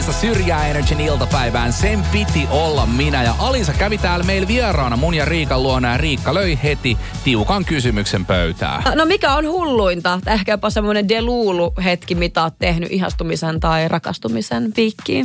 Alisa Syrjää Energin iltapäivään. Sen piti olla minä. Ja Alisa kävi täällä meillä vieraana mun ja Riikan luona. Ja Riikka löi heti tiukan kysymyksen pöytään. No mikä on hulluinta? Ehkä jopa semmoinen Delulu-hetki, mitä oot tehnyt ihastumisen tai rakastumisen piikkiin.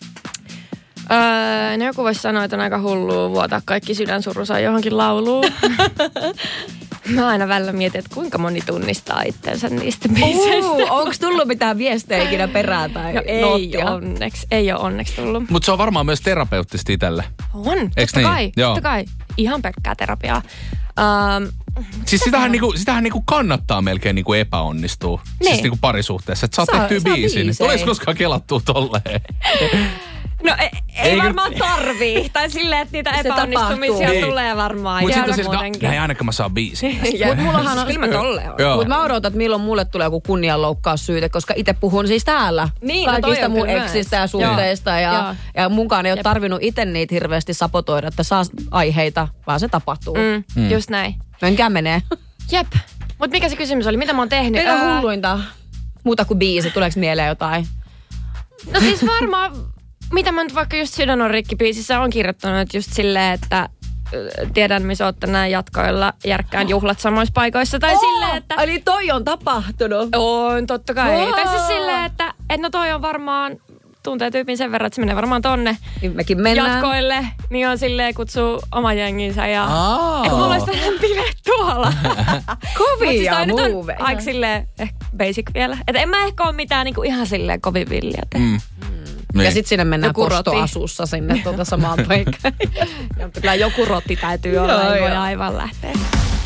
No joku voisi sanoa, että on aika hullua vuotaa kaikki sydänsurunsa johonkin lauluun. Mä aina välillä mietin, että kuinka moni tunnistaa itsensä niistä biiseistä. Onko tullut mitään viestejä ikinä perään tai ei ole onneksi tullut. Mutta se on varmaan myös terapeuttista itselle. On, totta kai. Ihan pelkkää terapiaa. Siis sitähän niinku kannattaa melkein niinku epäonnistua. Niin. Siis niinku parisuhteessa, että saa tehtyä biisin. Tuleeko koskaan kelattua tolleen? No ei varmaan tarvii. Tai silleen, että niitä epäonnistumisia tulee varmaan. Mutta sitten siis, näin ainakaan mä saan biisin. Mutta mullahan on... Kyllä mä tolleen on. Mutta mä odotan, että milloin mulle tulee joku kunnianloukkaussyyte, koska itse puhun siis täällä. Niin, kaikista mun eksistä ja suhteista. Ja munkaan ei ole tarvinnut itse niitä hirveästi sabotoida, että saa aiheita, vaan se tapahtuu. Just näin. Menkään menee. Jep. Mutta mikä se kysymys oli? Mitä mä oon tehnyt? Mikä hulluinta? Muuta kuin biisi. Tuleeko mieleen jotain? No siis varmaan... Mitä mä nyt vaikka just Sydän on rikki-biisissä on kirjoittanut just silleen, että tiedän missä ootte näin jatkoilla järkkään juhlat samoissa paikoissa. Tai silleen, että... Eli toi on tapahtunut. On, totta kai. Tai siis silleen, että no toi on varmaan, tuntee tyypin sen verran, että se menee varmaan tonne mekin mennään jatkoille. Niin on silleen kutsuu oma jenginsä ja... Että mulla olisi tähän bileet tuolla. Kovia siis muuveja. Aika silleen basic vielä. Että en mä ehkä ole mitään niinku ihan silleen kovin villiä tehnyt. Ja sitten sinne mennään kostoasussa sinne samaan paikkaan. Kyllä joku rotti täytyy olla, ei voi aivan lähteä.